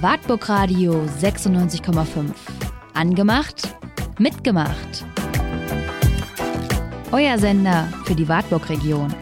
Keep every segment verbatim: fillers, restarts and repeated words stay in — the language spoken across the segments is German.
Wartburg Radio sechsundneunzig Komma fünf. Angemacht, mitgemacht. Euer Sender für die Wartburg-Region.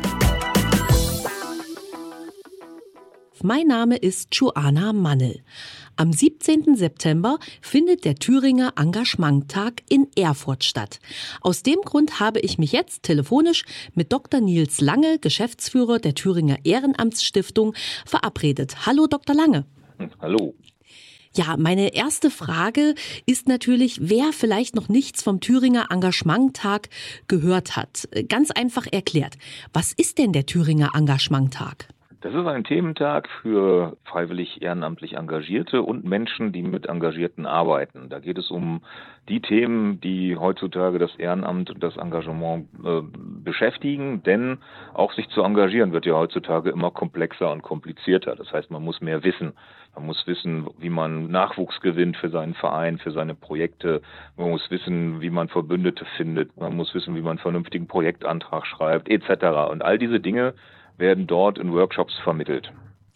Mein Name ist Joanna Mannel. Am siebzehnten September findet der Thüringer Engagementtag in Erfurt statt. Aus dem Grund habe ich mich jetzt telefonisch mit Doktor Nils Lange, Geschäftsführer der Thüringer Ehrenamtsstiftung, verabredet. Hallo Doktor Lange. Hallo. Ja, meine erste Frage ist natürlich, wer vielleicht noch nichts vom Thüringer Engagementtag gehört hat. Ganz einfach erklärt, was ist denn der Thüringer Engagementtag? Das ist ein Thementag für freiwillig ehrenamtlich Engagierte und Menschen, die mit Engagierten arbeiten. Da geht es um die Themen, die heutzutage das Ehrenamt und das Engagement äh, beschäftigen, denn auch sich zu engagieren wird ja heutzutage immer komplexer und komplizierter. Das heißt, man muss mehr wissen. Man muss wissen, wie man Nachwuchs gewinnt für seinen Verein, für seine Projekte. Man muss wissen, wie man Verbündete findet. Man muss wissen, wie man einen vernünftigen Projektantrag schreibt, et cetera. Und all diese Dinge werden dort in Workshops vermittelt.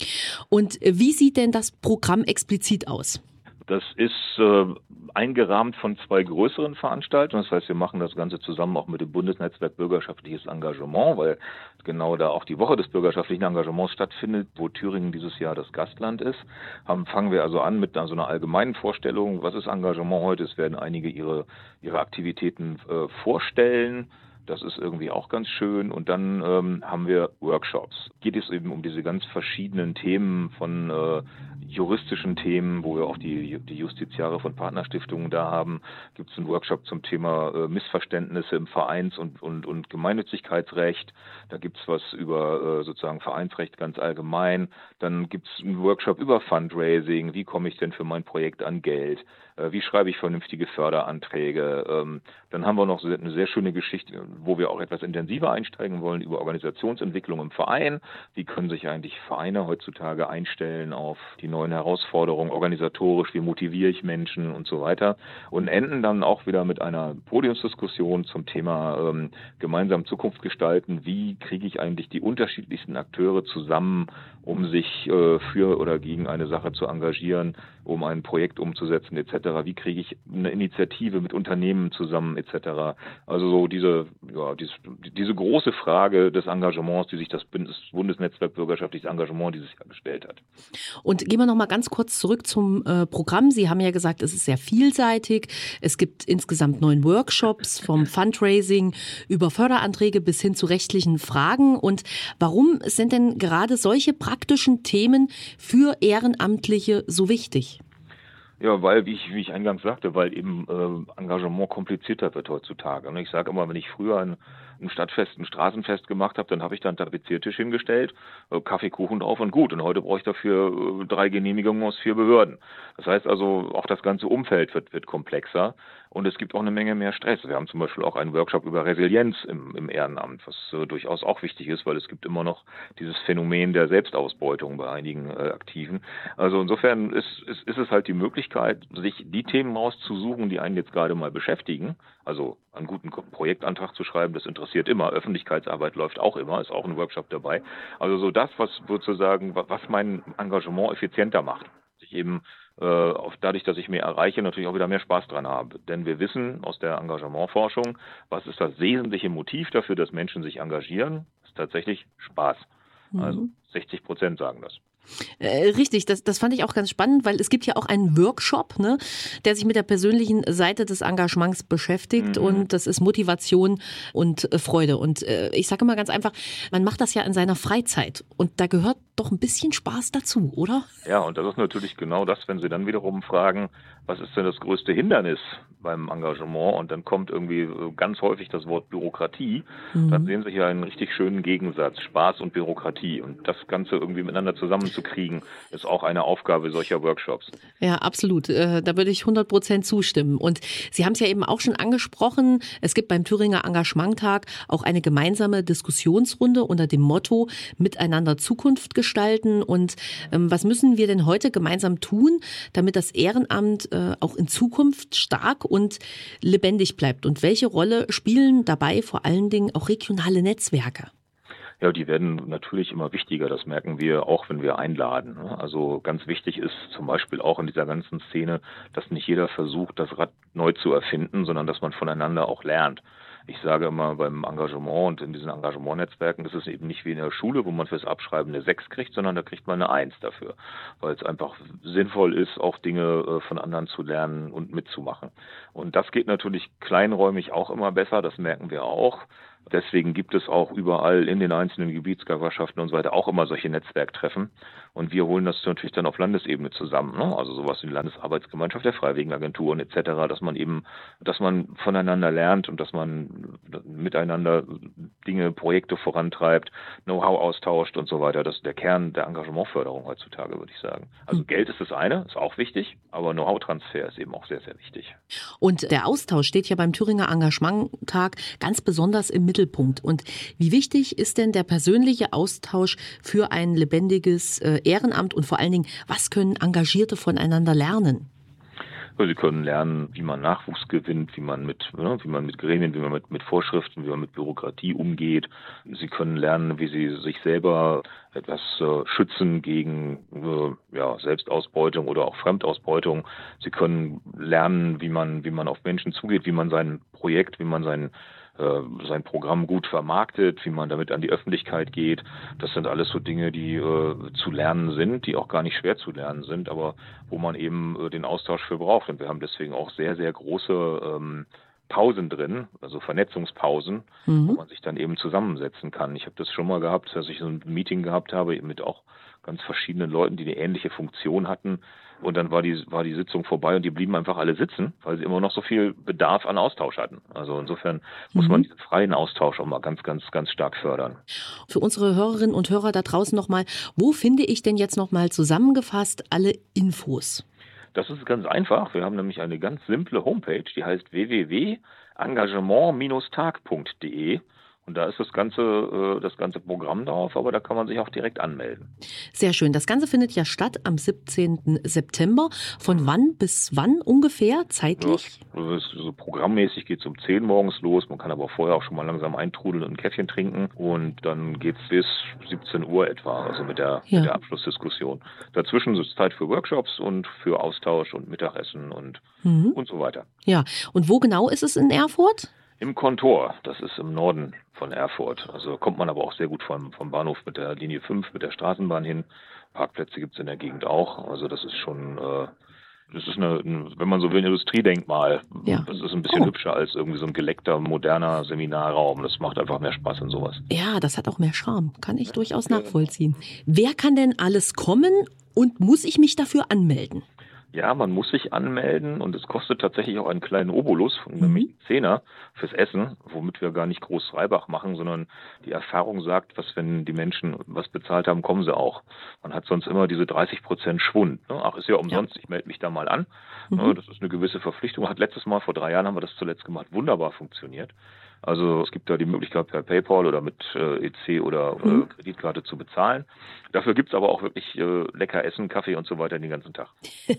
Und wie sieht denn das Programm explizit aus? Das ist äh, eingerahmt von zwei größeren Veranstaltungen. Das heißt, wir machen das Ganze zusammen auch mit dem Bundesnetzwerk Bürgerschaftliches Engagement, weil genau da auch die Woche des bürgerschaftlichen Engagements stattfindet, wo Thüringen dieses Jahr das Gastland ist. Haben, fangen wir also an mit so einer allgemeinen Vorstellung, was ist Engagement heute? Es werden einige ihre, ihre Aktivitäten äh, vorstellen. Das ist irgendwie auch ganz schön. Und dann ähm, haben wir Workshops. Geht es eben um diese ganz verschiedenen Themen von äh, juristischen Themen, wo wir auch die, die Justiziare von Partnerstiftungen da haben. Gibt es einen Workshop zum Thema äh, Missverständnisse im Vereins- und, und, und Gemeinnützigkeitsrecht. Da gibt es was über äh, sozusagen Vereinsrecht ganz allgemein. Dann gibt es einen Workshop über Fundraising. Wie komme ich denn für mein Projekt an Geld? Äh, wie schreibe ich vernünftige Förderanträge? Ähm, dann haben wir noch eine sehr schöne Geschichte, wo wir auch etwas intensiver einsteigen wollen über Organisationsentwicklung im Verein. Wie können sich eigentlich Vereine heutzutage einstellen auf die neuen Herausforderungen, organisatorisch, wie motiviere ich Menschen und so weiter. Und enden dann auch wieder mit einer Podiumsdiskussion zum Thema ähm, gemeinsam Zukunft gestalten. Wie kriege ich eigentlich die unterschiedlichsten Akteure zusammen, um sich äh, für oder gegen eine Sache zu engagieren, um ein Projekt umzusetzen et cetera. Wie kriege ich eine Initiative mit Unternehmen zusammen et cetera. Also so diese Ja, diese, diese große Frage des Engagements, die sich das Bundesnetzwerk Bürgerschaftliches Engagement dieses Jahr gestellt hat. Und gehen wir noch mal ganz kurz zurück zum äh, Programm. Sie haben ja gesagt, es ist sehr vielseitig. Es gibt insgesamt neun Workshops, vom Fundraising über Förderanträge bis hin zu rechtlichen Fragen. Und warum sind denn gerade solche praktischen Themen für Ehrenamtliche so wichtig? Ja, weil, wie ich, wie ich eingangs sagte, weil eben äh, Engagement komplizierter wird heutzutage. Und ich sage immer, wenn ich früher ein, ein Stadtfest, ein Straßenfest gemacht habe, dann habe ich da einen Tapeziertisch hingestellt, äh, Kaffee, Kuchen drauf und gut. Und heute brauche ich dafür äh, drei Genehmigungen aus vier Behörden. Das heißt also, auch das ganze Umfeld wird, wird komplexer. Und es gibt auch eine Menge mehr Stress. Wir haben zum Beispiel auch einen Workshop über Resilienz im, im Ehrenamt, was äh, durchaus auch wichtig ist, weil es gibt immer noch dieses Phänomen der Selbstausbeutung bei einigen äh, Aktiven. Also insofern ist, ist, ist es halt die Möglichkeit, sich die Themen rauszusuchen, die einen jetzt gerade mal beschäftigen. Also einen guten Projektantrag zu schreiben, das interessiert immer. Öffentlichkeitsarbeit läuft auch immer, ist auch ein Workshop dabei. Also so das, was sozusagen, was mein Engagement effizienter macht. Sich eben äh, auf, dadurch, dass ich mehr erreiche, natürlich auch wieder mehr Spaß dran habe. Denn wir wissen aus der Engagementforschung, was ist das wesentliche Motiv dafür, dass Menschen sich engagieren? Das ist tatsächlich Spaß. Mhm. Also sechzig Prozent sagen das. Äh, richtig, das, das fand ich auch ganz spannend, weil es gibt ja auch einen Workshop, ne, der sich mit der persönlichen Seite des Engagements beschäftigt, mhm. und das ist Motivation und äh, Freude. Und äh, ich sage immer ganz einfach, man macht das ja in seiner Freizeit und da gehört doch ein bisschen Spaß dazu, oder? Ja, und das ist natürlich genau das, wenn Sie dann wiederum fragen, was ist denn das größte Hindernis beim Engagement, und dann kommt irgendwie ganz häufig das Wort Bürokratie, mhm. dann sehen Sie hier einen richtig schönen Gegensatz, Spaß und Bürokratie, und das Ganze irgendwie miteinander zusammenzukriegen, ist auch eine Aufgabe solcher Workshops. Ja, absolut, da würde ich hundert Prozent zustimmen, und Sie haben es ja eben auch schon angesprochen, es gibt beim Thüringer Engagementtag auch eine gemeinsame Diskussionsrunde unter dem Motto Miteinander Zukunft gestalten, und ähm, was müssen wir denn heute gemeinsam tun, damit das Ehrenamt äh, auch in Zukunft stark und lebendig bleibt, und welche Rolle spielen dabei vor allen Dingen auch regionale Netzwerke? Ja, die werden natürlich immer wichtiger, das merken wir auch, wenn wir einladen. Also ganz wichtig ist zum Beispiel auch in dieser ganzen Szene, dass nicht jeder versucht, das Rad neu zu erfinden, sondern dass man voneinander auch lernt. Ich sage immer, beim Engagement und in diesen Engagementnetzwerken ist es eben nicht wie in der Schule, wo man fürs Abschreiben eine sechs kriegt, sondern da kriegt man eine eins dafür, weil es einfach sinnvoll ist, auch Dinge von anderen zu lernen und mitzumachen. Und das geht natürlich kleinräumig auch immer besser, das merken wir auch. Deswegen gibt es auch überall in den einzelnen Gebietskörperschaften und so weiter auch immer solche Netzwerktreffen. Und wir holen das natürlich dann auf Landesebene zusammen, ne? Also sowas wie die Landesarbeitsgemeinschaft der Freiwilligenagenturen et cetera, dass man eben, dass man voneinander lernt und dass man miteinander Dinge, Projekte vorantreibt, Know-how austauscht und so weiter. Das ist der Kern der Engagementförderung heutzutage, würde ich sagen. Also mhm. Geld ist das eine, ist auch wichtig, aber Know-how-Transfer ist eben auch sehr, sehr wichtig. Und der Austausch steht ja beim Thüringer Engagementtag ganz besonders im Mittelpunkt. Und wie wichtig ist denn der persönliche Austausch für ein lebendiges äh, Ehrenamt und vor allen Dingen, was können Engagierte voneinander lernen? Sie können lernen, wie man Nachwuchs gewinnt, wie man mit, ne, wie man mit Gremien, wie man mit, mit Vorschriften, wie man mit Bürokratie umgeht. Sie können lernen, wie sie sich selber etwas äh, schützen gegen äh, ja, Selbstausbeutung oder auch Fremdausbeutung. Sie können lernen, wie man, wie man auf Menschen zugeht, wie man sein Projekt, wie man sein sein Programm gut vermarktet, wie man damit an die Öffentlichkeit geht. Das sind alles so Dinge, die äh, zu lernen sind, die auch gar nicht schwer zu lernen sind, aber wo man eben äh, den Austausch für braucht. Und wir haben deswegen auch sehr, sehr große ähm, Pausen drin, also Vernetzungspausen, mhm. wo man sich dann eben zusammensetzen kann. Ich habe das schon mal gehabt, dass ich so ein Meeting gehabt habe mit auch ganz verschiedenen Leuten, die eine ähnliche Funktion hatten. Und dann war die, war die Sitzung vorbei und die blieben einfach alle sitzen, weil sie immer noch so viel Bedarf an Austausch hatten. Also insofern muss mhm. man diesen freien Austausch auch mal ganz, ganz, ganz stark fördern. Für unsere Hörerinnen und Hörer da draußen nochmal, wo finde ich denn jetzt nochmal zusammengefasst alle Infos? Das ist ganz einfach. Wir haben nämlich eine ganz simple Homepage, die heißt w w w punkt engagement tag punkt d e. Und da ist das ganze, das ganze Programm drauf, aber da kann man sich auch direkt anmelden. Sehr schön. Das Ganze findet ja statt am siebzehnten September. Von wann bis wann ungefähr zeitlich? Ja, so programmmäßig geht es um zehn morgens los. Man kann aber vorher auch schon mal langsam eintrudeln und ein Käffchen trinken. Und dann geht es bis siebzehn Uhr etwa, also mit der, ja. mit der Abschlussdiskussion. Dazwischen ist Zeit für Workshops und für Austausch und Mittagessen und, mhm. und so weiter. Ja, und wo genau ist es in Erfurt? Im Kontor, das ist im Norden von Erfurt. Also kommt man aber auch sehr gut vom, vom Bahnhof mit der Linie fünf, mit der Straßenbahn hin. Parkplätze gibt es in der Gegend auch. Also das ist schon, äh, das ist eine, wenn man so will, ein Industriedenkmal. Ja. Das ist ein bisschen oh. hübscher als irgendwie so ein geleckter, moderner Seminarraum. Das macht einfach mehr Spaß in sowas. Ja, das hat auch mehr Charme. Kann ich ja, durchaus ja, nachvollziehen. Wer kann denn alles kommen und muss ich mich dafür anmelden? Ja, man muss sich anmelden und es kostet tatsächlich auch einen kleinen Obolus, mhm. nämlich einen Zehner fürs Essen, womit wir gar nicht groß Reibach machen, sondern die Erfahrung sagt, was wenn die Menschen was bezahlt haben, kommen sie auch. Man hat sonst immer diese dreißig Prozent Schwund. Ne? Ach, ist ja umsonst, ja. ich melde mich da mal an. Mhm. Ne? Das ist eine gewisse Verpflichtung. Hat letztes Mal, vor drei Jahren haben wir das zuletzt gemacht, wunderbar funktioniert. Also es gibt da die Möglichkeit per PayPal oder mit äh, E C oder mhm. äh, Kreditkarte zu bezahlen. Dafür gibt's aber auch wirklich äh, lecker Essen, Kaffee und so weiter den ganzen Tag.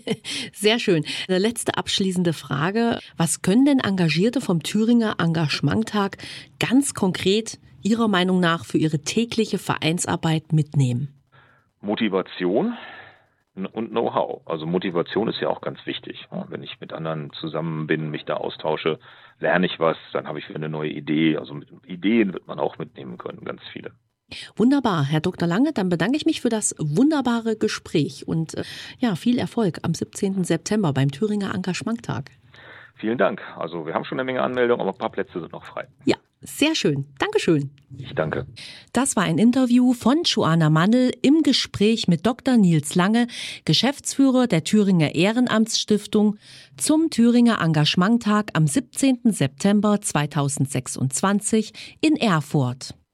Sehr schön. Eine letzte abschließende Frage. Was können denn Engagierte vom Thüringer Engagementtag ganz konkret Ihrer Meinung nach für ihre tägliche Vereinsarbeit mitnehmen? Motivation und Know-how. Also Motivation ist ja auch ganz wichtig. Wenn ich mit anderen zusammen bin, mich da austausche, lerne ich was, dann habe ich wieder eine neue Idee. Also mit Ideen wird man auch mitnehmen können, ganz viele. Wunderbar, Herr Doktor Lange, dann bedanke ich mich für das wunderbare Gespräch und äh, ja, viel Erfolg am siebzehnten September beim Thüringer Engagementtag. Vielen Dank. Also wir haben schon eine Menge Anmeldungen, aber ein paar Plätze sind noch frei. Ja, sehr schön. Dankeschön. Ich danke. Das war ein Interview von Joanna Mandl im Gespräch mit Doktor Nils Lange, Geschäftsführer der Thüringer Ehrenamtsstiftung, zum Thüringer Engagementtag am siebzehnten September zweitausendsechsundzwanzig in Erfurt.